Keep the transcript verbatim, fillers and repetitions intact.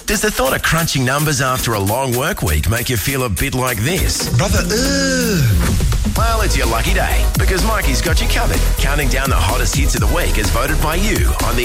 Does the thought of crunching numbers after a long work week make you feel a bit like this? Brother, ugh. Well, it's your lucky day because Mikey's got you covered. Counting down the hottest hits of the week as voted by you on the